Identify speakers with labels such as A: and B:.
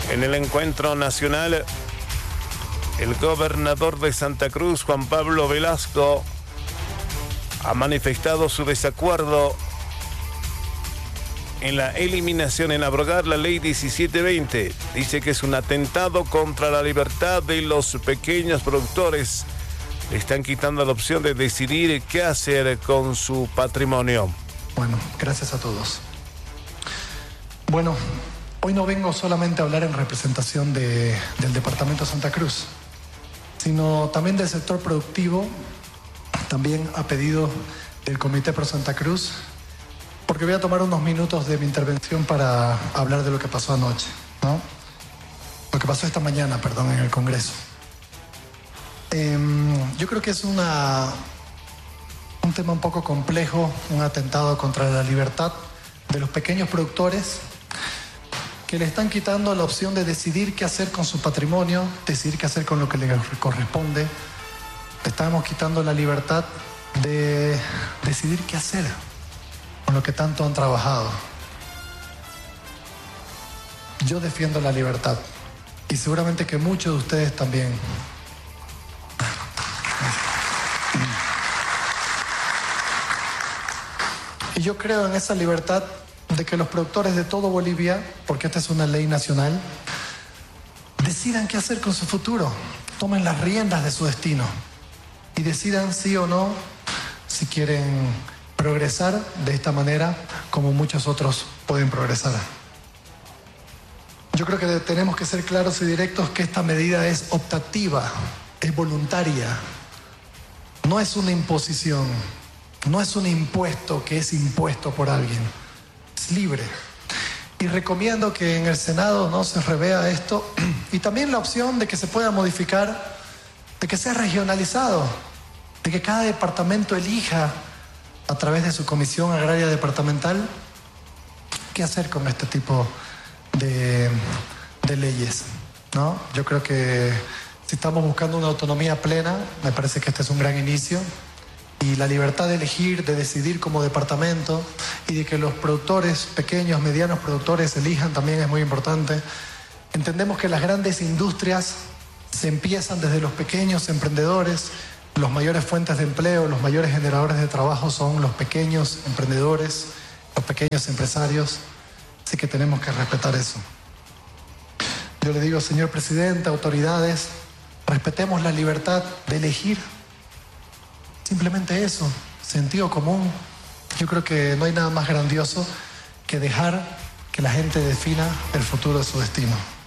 A: En el encuentro nacional, el gobernador de Santa Cruz, Juan Pablo Velasco, ha manifestado su desacuerdo en la eliminación, en abrogar la ley 1720. Dice que es un atentado contra la libertad de los pequeños productores. Le están quitando la opción de decidir qué hacer con su patrimonio.
B: Bueno, gracias a todos. Bueno, hoy no vengo solamente a hablar en representación del Departamento de Santa Cruz, sino también del sector productivo, también a pedido del Comité Pro Santa Cruz, porque voy a tomar unos minutos de mi intervención para hablar de lo que pasó anoche, ¿no? Lo que pasó esta mañana, perdón, en el Congreso. Yo creo que es un tema un poco complejo, un atentado contra la libertad de los pequeños productores que le están quitando la opción de decidir qué hacer con su patrimonio, decidir qué hacer con lo que les corresponde. Le estamos quitando la libertad de decidir qué hacer con lo que tanto han trabajado. Yo defiendo la libertad y seguramente que muchos de ustedes también. Y yo creo en esa libertad de que los productores de todo Bolivia, porque esta es una ley nacional, decidan qué hacer con su futuro, tomen las riendas de su destino y decidan sí o no si quieren progresar de esta manera como muchos otros pueden progresar. Yo creo que tenemos que ser claros y directos que esta medida es optativa, es voluntaria, no es una imposición, no es un impuesto que es impuesto por alguien, es libre. Y recomiendo que en el Senado no se revea esto y también la opción de que se pueda modificar, de que sea regionalizado, de que cada departamento elija a través de su comisión agraria departamental qué hacer con este tipo de leyes, ¿no? Yo creo que si estamos buscando una autonomía plena, me parece que este es un gran inicio. Y la libertad de elegir, de decidir como departamento y de que los productores, pequeños, medianos productores elijan también es muy importante. Entendemos que las grandes industrias se empiezan desde los pequeños emprendedores, los mayores fuentes de empleo, los mayores generadores de trabajo son los pequeños emprendedores, los pequeños empresarios, así que tenemos que respetar eso. Yo le digo, señor presidente, autoridades, respetemos la libertad de elegir. Simplemente eso, sentido común. Yo creo que no hay nada más grandioso que dejar que la gente defina el futuro de su destino.